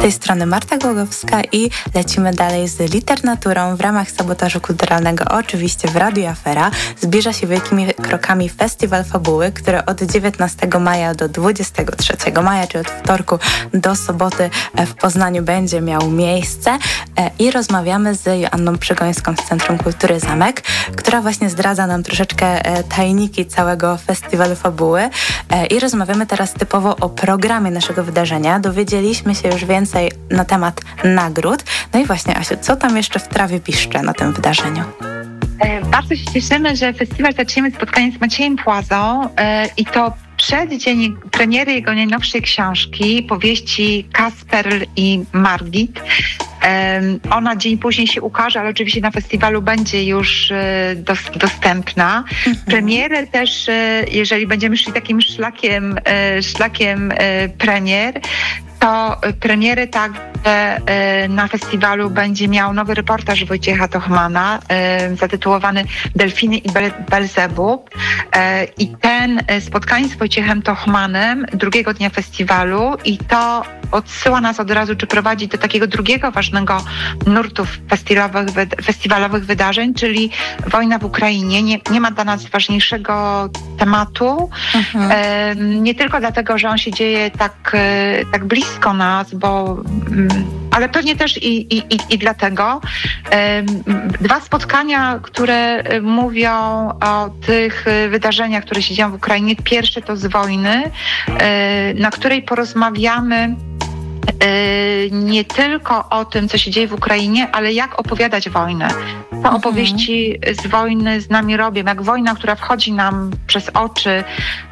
Z tej strony Marta Głogowska i lecimy dalej z literaturą w ramach sabotażu kulturalnego. Oczywiście w Radiu Afera zbliża się wielkimi krokami Festiwal Fabuły, który od 19 maja do 23 maja, czyli od wtorku do soboty w Poznaniu będzie miał miejsce i rozmawiamy z Joanną Przygońską z Centrum Kultury Zamek, która właśnie zdradza nam troszeczkę tajniki całego Festiwalu Fabuły i rozmawiamy teraz typowo o programie naszego wydarzenia. Dowiedzieliśmy się już więcej na temat nagród. No i właśnie, Asiu, co tam jeszcze w trawie piszcze na tym wydarzeniu? Bardzo się cieszymy, że festiwal zaczniemy spotkanie z Maciejem Płazą i to przeddzień premiery jego najnowszej książki, powieści Kasperl i Margit. Ona dzień później się ukaże, ale oczywiście na festiwalu będzie już dostępna. Premierę też, jeżeli będziemy szli takim szlakiem premier, to premiery także na festiwalu będzie miał nowy reportaż Wojciecha Tochmana zatytułowany Delfiny i Belzebub. I ten spotkanie z Wojciechem Tochmanem drugiego dnia festiwalu i to odsyła nas od razu, czy prowadzi do takiego drugiego ważnego nurtu festiwalowych wydarzeń, czyli wojna w Ukrainie. Nie ma dla nas ważniejszego tematu. Nie tylko dlatego, że on się dzieje tak blisko nas, ale pewnie też i dlatego. Dwa spotkania, które mówią o tych wydarzeniach, które się dzieją w Ukrainie. Pierwsze to z wojny, na której porozmawiamy nie tylko o tym, co się dzieje w Ukrainie, ale jak opowiadać wojnę. Co opowieści z wojny z nami robią, jak wojna, która wchodzi nam przez oczy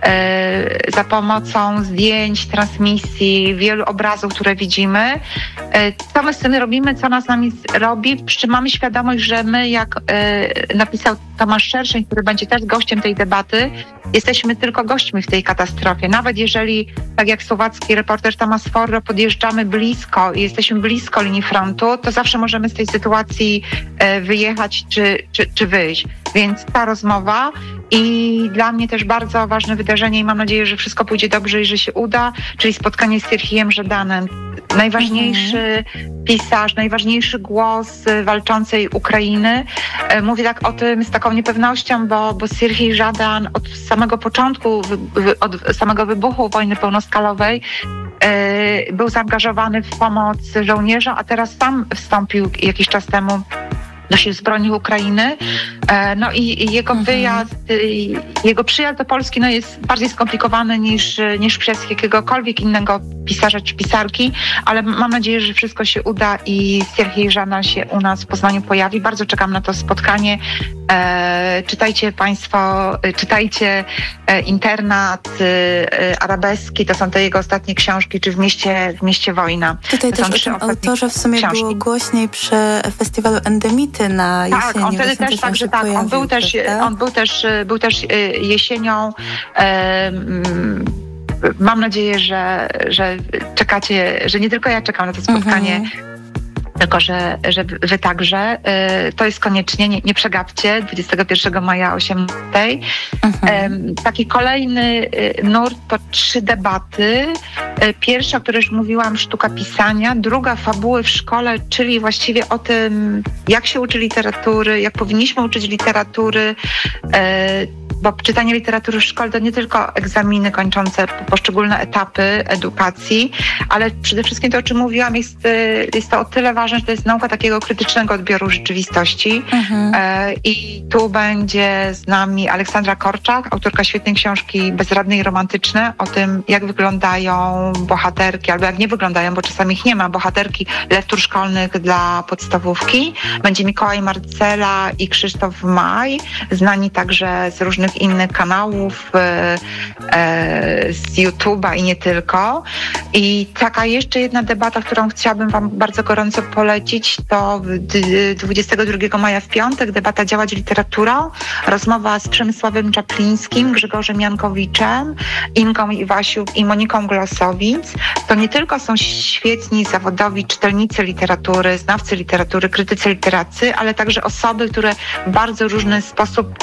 za pomocą zdjęć, transmisji, wielu obrazów, które widzimy. Co my z tym robimy, co ona z nami robi, przy czym mamy świadomość, że my, jak napisał Tomasz Szerszeń, który będzie też gościem tej debaty, jesteśmy tylko gośćmi w tej katastrofie. Nawet jeżeli, tak jak słowacki reporter Tomasz Forro, podjeżdżamy blisko i jesteśmy blisko linii frontu, to zawsze możemy z tej sytuacji wyjechać czy wyjść. Więc ta rozmowa i dla mnie też bardzo ważne wydarzenie i mam nadzieję, że wszystko pójdzie dobrze i że się uda, czyli spotkanie z Sierhijem Żadanem. Najważniejszy pisarz, najważniejszy głos walczącej Ukrainy. Mówię tak o tym z taką niepewnością, bo Sierhij Żadan od samego początku, od samego wybuchu wojny pełnoskalowej był zaangażowany w pomoc żołnierzom, a teraz sam wstąpił jakiś czas temu do Sił Zbrojnych Ukrainy. No i jego wyjazd, jego przyjazd do Polski jest bardziej skomplikowany niż przyjazd jakiegokolwiek innego pisarza czy pisarki, ale mam nadzieję, że wszystko się uda i Sierhij Żadan się u nas w Poznaniu pojawi. Bardzo czekam na to spotkanie. Czytajcie Państwo, czytajcie Internat, Arabeski, to są te jego ostatnie książki, czy w mieście wojna. Tutaj też o tym autorze w sumie książki. Było głośniej przy festiwalu Endemity na jesieni. Tak, on wtedy też, także tak, on był też jesienią. Mam nadzieję, że czekacie, że nie tylko ja czekam na to spotkanie, tylko że wy także. To jest koniecznie, nie przegapcie, 21 maja o 18:00. Taki kolejny nurt to 3 debaty. Pierwsza, o której już mówiłam, sztuka pisania. Druga, fabuły w szkole, czyli właściwie o tym, jak się uczy literatury, jak powinniśmy uczyć literatury, bo czytanie literatury w szkole to nie tylko egzaminy kończące poszczególne etapy edukacji, ale przede wszystkim to, o czym mówiłam, jest to o tyle ważne, że to jest nauka takiego krytycznego odbioru rzeczywistości. I tu będzie z nami Aleksandra Korczak, autorka świetnej książki Bezradne i romantyczne, o tym, jak wyglądają bohaterki, albo jak nie wyglądają, bo czasami ich nie ma, bohaterki lektur szkolnych dla podstawówki. Będzie Mikołaj Marcela i Krzysztof Maj, znani także z różnych innych kanałów, z YouTube'a i nie tylko. I taka jeszcze jedna debata, którą chciałabym wam bardzo gorąco polecić, to 22 maja w piątek debata Działać literaturą, rozmowa z Przemysławem Czaplińskim, Grzegorzem Jankowiczem, Ingą Iwasiuk i Moniką Glosowic. To nie tylko są świetni zawodowi czytelnicy literatury, znawcy literatury, krytycy literacy, ale także osoby, które w bardzo różny sposób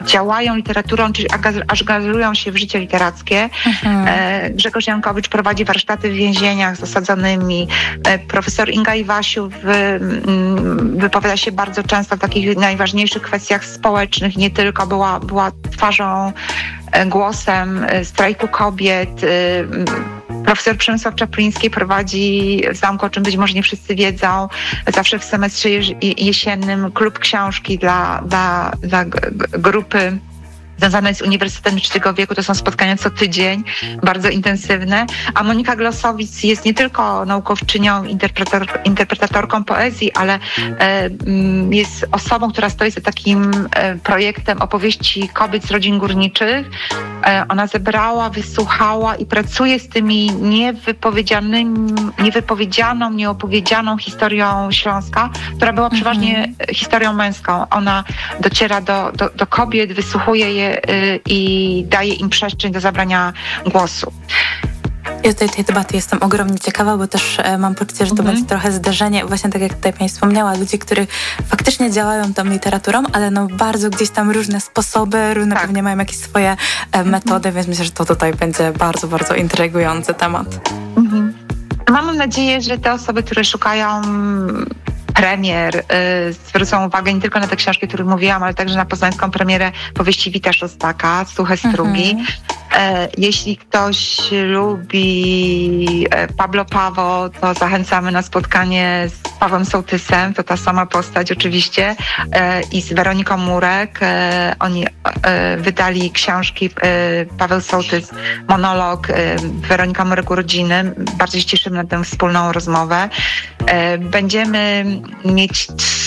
działają literaturą, czyli angażują się w życie literackie. Grzegorz Jankowicz prowadzi warsztaty w więzieniach z osadzonymi. Profesor Inga Iwasiów wypowiada się bardzo często w takich najważniejszych kwestiach społecznych, nie tylko była twarzą, głosem strajku kobiet. Profesor Przemysław Czapliński prowadzi w Zamku, o czym być może nie wszyscy wiedzą, zawsze w semestrze jesiennym klub książki dla grupy związane z Uniwersytetem Trzeciego Wieku. To są spotkania co tydzień, bardzo intensywne. A Monika Glosowicz jest nie tylko naukowczynią, interpretatorką poezji, ale jest osobą, która stoi za takim projektem opowieści kobiet z rodzin górniczych. Ona zebrała, wysłuchała i pracuje z tymi niewypowiedzianą, nieopowiedzianą historią Śląska, która była przeważnie historią męską. Ona dociera do kobiet, wysłuchuje je i daje im przestrzeń do zabrania głosu. Ja tej debaty jestem ogromnie ciekawa, bo też mam poczucie, że to będzie trochę zderzenie, właśnie tak jak tutaj pani wspomniała, ludzi, którzy faktycznie działają tą literaturą, ale bardzo gdzieś tam różne sposoby, różne pewnie mają jakieś swoje metody, więc myślę, że to tutaj będzie bardzo, bardzo intrygujący temat. Mam nadzieję, że te osoby, które szukają premier, zwrócą uwagę nie tylko na te książki, o których mówiłam, ale także na poznańską premierę powieści Wita Szostaka, Suche Strugi. Jeśli ktoś lubi Pablo Pawo, to zachęcamy na spotkanie z Pawłem Sołtysem, to ta sama postać oczywiście, i z Weroniką Murek. Oni wydali książki, Paweł Sołtys, monolog, Weronika Murek urodziny. Bardzo się cieszymy na tę wspólną rozmowę. Będziemy mieć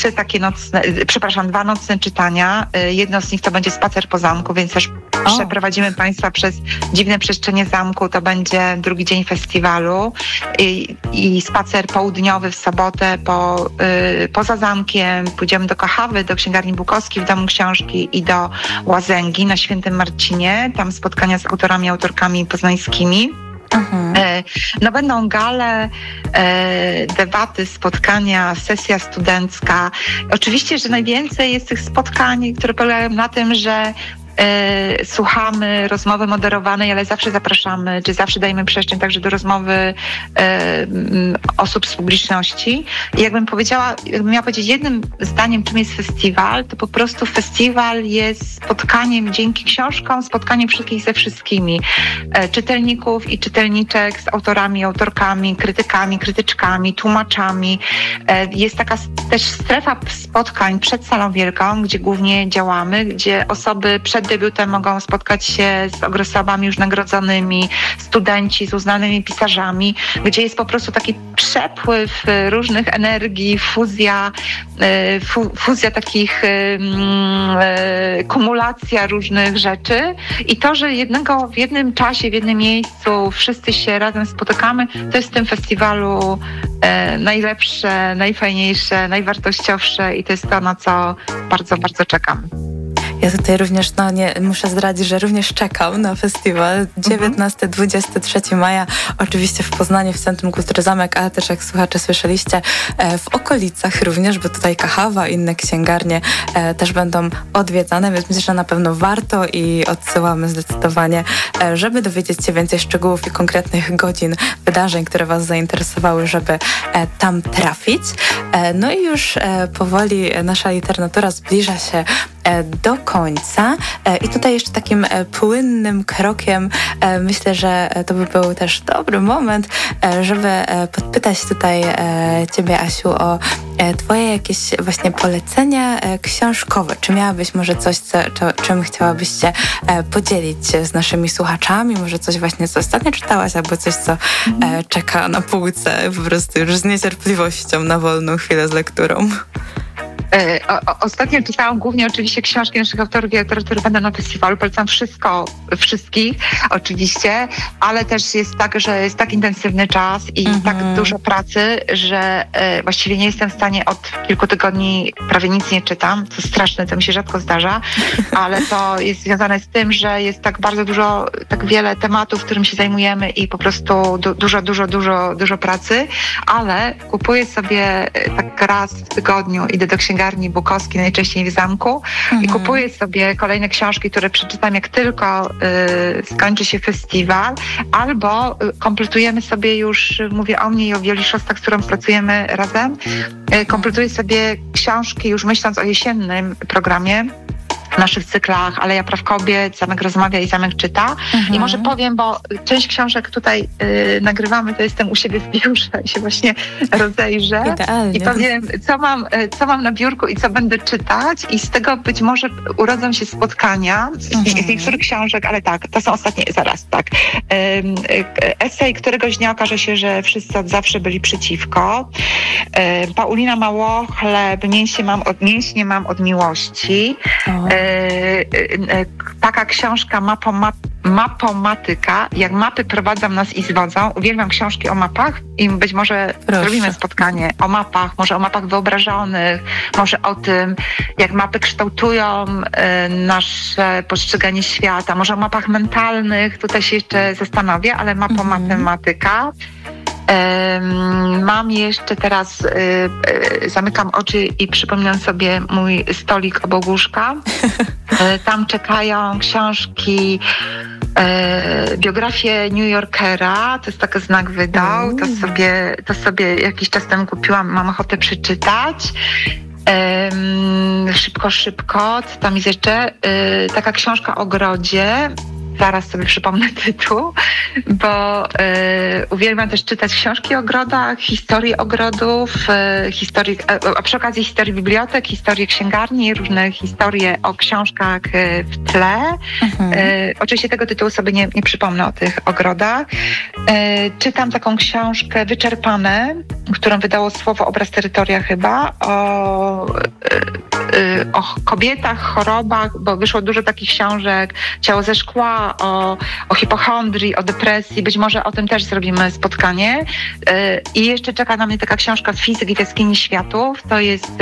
dwa nocne czytania. Jedno z nich to będzie spacer po zamku, więc też przeprowadzimy Państwa przez dziwne przestrzenie zamku. To będzie drugi dzień festiwalu i spacer południowy w sobotę poza zamkiem. Pójdziemy do Kochawy, do Księgarni Bukowskiej w Domu Książki i do Łazęgi na Świętym Marcinie. Tam spotkania z autorkami poznańskimi. Będą gale, debaty, spotkania, sesja studencka. Oczywiście, że najwięcej jest tych spotkań, które polegają na tym, że słuchamy rozmowy moderowanej, ale zawsze zapraszamy, czy zawsze dajemy przestrzeń także do rozmowy osób z publiczności. I jakbym miała powiedzieć jednym zdaniem, czym jest festiwal, to po prostu festiwal jest spotkaniem dzięki książkom, spotkaniem wszystkich ze wszystkimi. Czytelników i czytelniczek z autorami, autorkami, krytykami, krytyczkami, tłumaczami. Jest taka też strefa spotkań przed Salą Wielką, gdzie głównie działamy, gdzie osoby przed debiutem mogą spotkać się z osobami już nagrodzonymi, studenci z uznanymi pisarzami, gdzie jest po prostu taki przepływ różnych energii, fuzja takich, kumulacja różnych rzeczy i to, że w jednym czasie, w jednym miejscu wszyscy się razem spotykamy, to jest w tym festiwalu najlepsze, najfajniejsze, najwartościowsze i to jest to, na co bardzo, bardzo czekam. Ja tutaj również, muszę zdradzić, że również czekam na festiwal 19-23 maja, oczywiście w Poznaniu, w Centrum Kultury Zamek, ale też jak słuchacze słyszeliście, w okolicach również, bo tutaj Kahawa, inne księgarnie też będą odwiedzane, więc myślę, że na pewno warto i odsyłamy zdecydowanie, żeby dowiedzieć się więcej szczegółów i konkretnych godzin wydarzeń, które Was zainteresowały, żeby tam trafić. No i już powoli nasza literatura zbliża się do końca i tutaj jeszcze takim płynnym krokiem myślę, że to by był też dobry moment, żeby podpytać tutaj Ciebie, Asiu, o Twoje jakieś właśnie polecenia książkowe. Czy miałabyś może coś, czym chciałabyś się podzielić z naszymi słuchaczami? Może coś właśnie, co ostatnio czytałaś, albo coś, co czeka na półce po prostu już z niecierpliwością na wolną chwilę z lekturą? Ostatnio czytałam głównie oczywiście książki naszych autorów i autorów, które będą na festiwalu. Polecam wszystkich oczywiście, ale też jest tak, że jest tak intensywny czas i tak dużo pracy, że właściwie nie jestem w stanie od kilku tygodni, prawie nic nie czytam. To straszne, to mi się rzadko zdarza, ale to jest związane z tym, że jest tak bardzo dużo, tak wiele tematów, którym się zajmujemy i po prostu dużo pracy, ale kupuję sobie tak raz w tygodniu, idę do księgarni księgarni Bukowskiej, najczęściej w zamku i kupuję sobie kolejne książki, które przeczytam jak tylko skończy się festiwal, albo kompletujemy sobie już, mówię o mnie i o Wioli Szostak, z którą pracujemy razem, kompletuję sobie książki już myśląc o jesiennym programie, w naszych cyklach Aleja Praw Kobiet, Zamek rozmawia i Zamek czyta. I może powiem, bo część książek tutaj nagrywamy, to jestem u siebie w biurze i się właśnie rozejrzę. Idealnie. I powiem, co mam na biurku i co będę czytać i z tego być może urodzą się spotkania z niektórych książek, ale tak, to są ostatnie, zaraz, tak. Esej któregoś dnia okaże się, że wszyscy od zawsze byli przeciwko. Paulina Małochleb, mięśnie mam od miłości. Taka książka Mapomatyka, jak mapy prowadzą nas i zwodzą. Uwielbiam książki o mapach i być może zrobimy spotkanie o mapach, może o mapach wyobrażonych, może o tym, jak mapy kształtują nasze postrzeganie świata, może o mapach mentalnych, tutaj się jeszcze zastanowię, ale Mapomatyka. Mam jeszcze teraz, zamykam oczy i przypominam sobie mój stolik obok łóżka. Tam czekają książki, biografię New Yorkera, to jest taki znak wydał, to sobie jakiś czas temu kupiłam, mam ochotę przeczytać. Szybko, co tam jest jeszcze? Taka książka o ogrodzie. Zaraz sobie przypomnę tytuł, bo uwielbiam też czytać książki o ogrodach, historii ogrodów, a przy okazji historii bibliotek, historii księgarni, różne historie o książkach w tle. Oczywiście tego tytułu sobie nie przypomnę o tych ogrodach. Czytam taką książkę Wyczerpane, którą wydało Słowo Obraz Terytoria chyba, o kobietach, chorobach, bo wyszło dużo takich książek, Ciało ze szkła, o hipochondrii, o depresji. Być może o tym też zrobimy spotkanie. I jeszcze czeka na mnie taka książka z fizyki w jaskini światów. To jest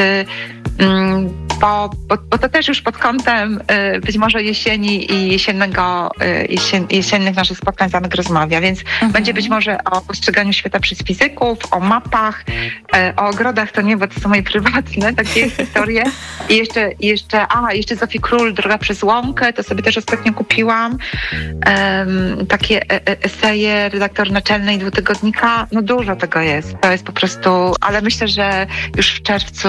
bo to też już pod kątem być może jesieni i jesiennych naszych spotkań Zamek rozmawia, więc będzie być może o postrzeganiu świata przez fizyków, o mapach, o ogrodach, to nie, bo to są moje prywatne takie historie. I jeszcze Zofii Król, Droga przez łąkę, to sobie też ostatnio kupiłam. Takie eseje, redaktor naczelnej dwutygodnika, no dużo tego jest. To jest po prostu, ale myślę, że już w czerwcu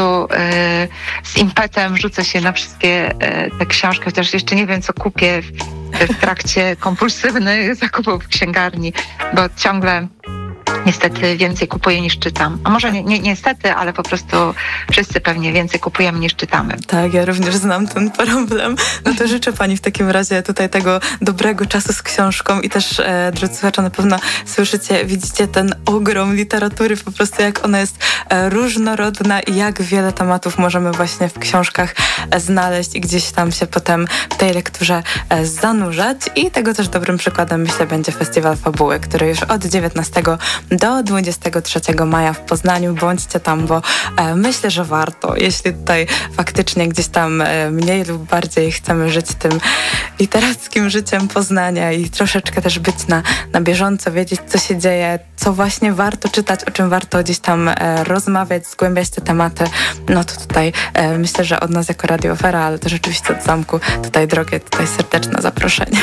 z impetem rzucę się na wszystkie te książki, chociaż jeszcze nie wiem, co kupię w trakcie kompulsywnych zakupów w księgarni, bo ciągle niestety więcej kupuję niż czytam. A może nie niestety, ale po prostu wszyscy pewnie więcej kupujemy niż czytamy. Tak, ja również znam ten problem. No to życzę Pani w takim razie tutaj tego dobrego czasu z książką i też, drodzy słuchacze, na pewno słyszycie, widzicie ten ogrom literatury, po prostu jak ona jest różnorodna i jak wiele tematów możemy właśnie w książkach znaleźć i gdzieś tam się potem w tej lekturze zanurzać. I tego też dobrym przykładem, myślę, będzie Festiwal Fabuły, który już od 19 do 23 maja w Poznaniu. Bądźcie tam, bo myślę, że warto. Jeśli tutaj faktycznie gdzieś tam mniej lub bardziej chcemy żyć tym literackim życiem Poznania i troszeczkę też być na bieżąco, wiedzieć, co się dzieje, co właśnie warto czytać, o czym warto gdzieś tam rozmawiać, zgłębiać te tematy, no to tutaj myślę, że od nas jako Radio Afera, ale też oczywiście od zamku tutaj drogie, tutaj serdeczne zaproszenie.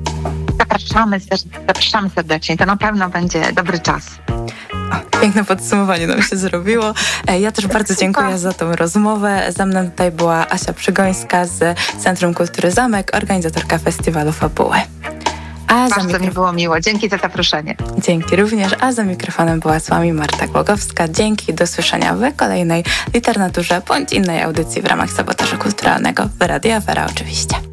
Zapraszamy serdecznie. To na pewno będzie dobry czas. Piękne podsumowanie nam się zrobiło. Ja też bardzo dziękuję za tą rozmowę. Ze mną tutaj była Asia Przygońska z Centrum Kultury Zamek, organizatorka Festiwalu Fabuły. Bardzo mi było miło. Dzięki za zaproszenie. Dzięki również. A za mikrofonem była z Wami Marta Głogowska. Dzięki, do słyszenia w kolejnej literaturze bądź innej audycji w ramach sabotażu kulturalnego w Radio Afera oczywiście.